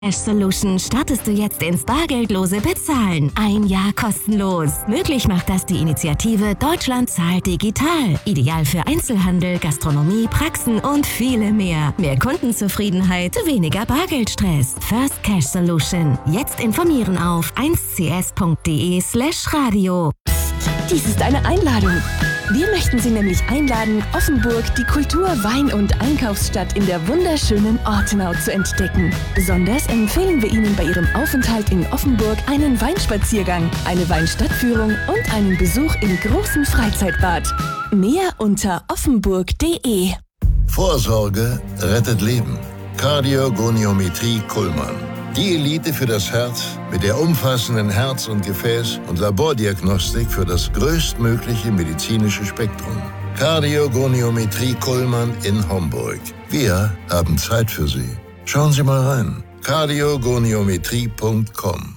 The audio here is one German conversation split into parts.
Cash Solution startest du jetzt ins bargeldlose Bezahlen. 1 Jahr kostenlos. Möglich macht das die Initiative Deutschland zahlt digital. Ideal für Einzelhandel, Gastronomie, Praxen und viele mehr. Mehr Kundenzufriedenheit, weniger Bargeldstress. First Cash Solution. Jetzt informieren auf 1cs.de/radio. Dies ist eine Einladung. Wir möchten Sie nämlich einladen, Offenburg, die Kultur-, Wein- und Einkaufsstadt in der wunderschönen Ortenau zu entdecken. Besonders empfehlen wir Ihnen bei Ihrem Aufenthalt in Offenburg einen Weinspaziergang, eine Weinstadtführung und einen Besuch im großen Freizeitbad. Mehr unter offenburg.de. Vorsorge rettet Leben. Kardiogoniometrie Kullmann. Die Elite für das Herz mit der umfassenden Herz- und Gefäß- und Labordiagnostik für das größtmögliche medizinische Spektrum. Kardiogoniometrie Kullmann in Homburg. Wir haben Zeit für Sie. Schauen Sie mal rein. kardiogoniometrie.com.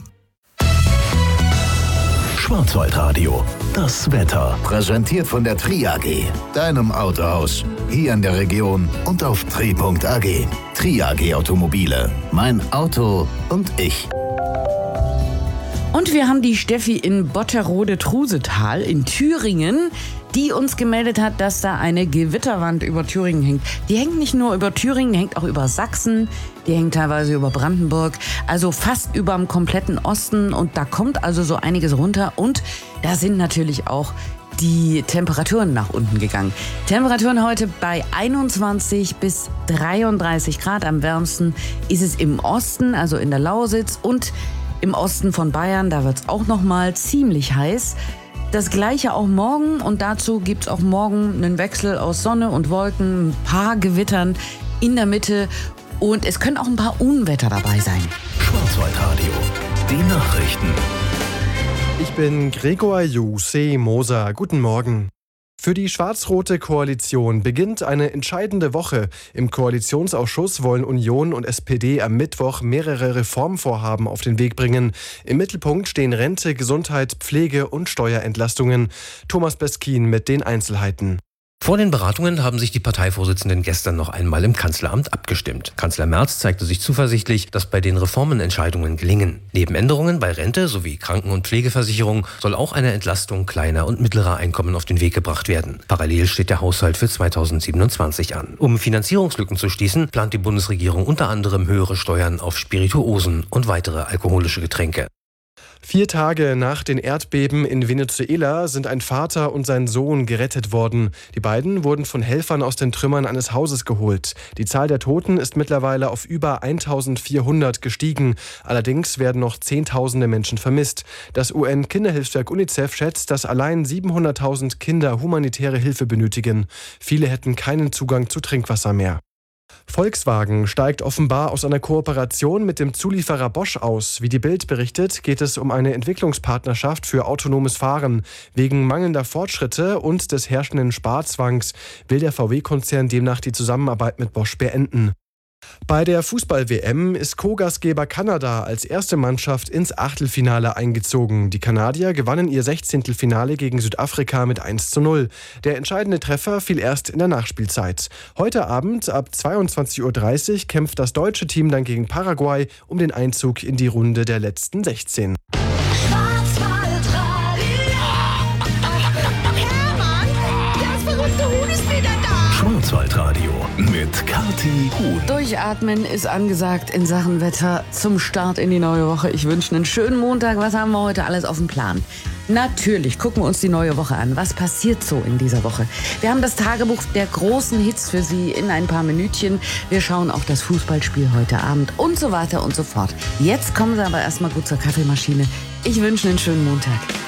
Schwarzwaldradio. Das Wetter. Präsentiert von der Tri AG. Deinem Autohaus. Hier in der Region und auf tri.ag. Tri AG Automobile. Mein Auto und ich. Und wir haben die Steffi in Botterode-Trusetal in Thüringen, die uns gemeldet hat, dass da eine Gewitterwand über Thüringen hängt. Die hängt nicht nur über Thüringen, die hängt auch über Sachsen, die hängt teilweise über Brandenburg, also fast über dem kompletten Osten. Und da kommt also so einiges runter. Und da sind natürlich auch die Temperaturen nach unten gegangen. Temperaturen heute bei 21 bis 33 Grad. Am wärmsten ist es im Osten, also in der Lausitz und im Osten von Bayern. Da wird es auch noch mal ziemlich heiß. Das Gleiche auch morgen, und dazu gibt es auch morgen einen Wechsel aus Sonne und Wolken, ein paar Gewittern in der Mitte und es können auch ein paar Unwetter dabei sein. Schwarzwaldradio. Die Nachrichten. Ich bin Gregor Juse Moser. Guten Morgen. Für die schwarz-rote Koalition beginnt eine entscheidende Woche. Im Koalitionsausschuss wollen Union und SPD am Mittwoch mehrere Reformvorhaben auf den Weg bringen. Im Mittelpunkt stehen Rente, Gesundheit, Pflege und Steuerentlastungen. Thomas Beskin mit den Einzelheiten. Vor den Beratungen haben sich die Parteivorsitzenden gestern noch einmal im Kanzleramt abgestimmt. Kanzler Merz zeigte sich zuversichtlich, dass bei den Reformenentscheidungen gelingen. Neben Änderungen bei Rente sowie Kranken- und Pflegeversicherung soll auch eine Entlastung kleiner und mittlerer Einkommen auf den Weg gebracht werden. Parallel steht der Haushalt für 2027 an. Um Finanzierungslücken zu schließen, plant die Bundesregierung unter anderem höhere Steuern auf Spirituosen und weitere alkoholische Getränke. 4 Tage nach den Erdbeben in Venezuela sind ein Vater und sein Sohn gerettet worden. Die beiden wurden von Helfern aus den Trümmern eines Hauses geholt. Die Zahl der Toten ist mittlerweile auf über 1400 gestiegen. Allerdings werden noch Zehntausende Menschen vermisst. Das UN-Kinderhilfswerk UNICEF schätzt, dass allein 700.000 Kinder humanitäre Hilfe benötigen. Viele hätten keinen Zugang zu Trinkwasser mehr. Volkswagen steigt offenbar aus einer Kooperation mit dem Zulieferer Bosch aus. Wie die Bild berichtet, geht es um eine Entwicklungspartnerschaft für autonomes Fahren. Wegen mangelnder Fortschritte und des herrschenden Sparzwangs will der VW-Konzern demnach die Zusammenarbeit mit Bosch beenden. Bei der Fußball-WM ist Co-Gastgeber Kanada als erste Mannschaft ins Achtelfinale eingezogen. Die Kanadier gewannen ihr 16. Finale gegen Südafrika mit 1:0. Der entscheidende Treffer fiel erst in der Nachspielzeit. Heute Abend ab 22:30 Uhr kämpft das deutsche Team dann gegen Paraguay um den Einzug in die Runde der letzten 16. Schwarzwaldradio mit Kathi Huhn. Durchatmen ist angesagt in Sachen Wetter zum Start in die neue Woche. Ich wünsche einen schönen Montag. Was haben wir heute alles auf dem Plan? Natürlich gucken wir uns die neue Woche an. Was passiert so in dieser Woche? Wir haben das Tagebuch der großen Hits für Sie in ein paar Minütchen. Wir schauen auch das Fußballspiel heute Abend und so weiter und so fort. Jetzt kommen Sie aber erstmal gut zur Kaffeemaschine. Ich wünsche einen schönen Montag.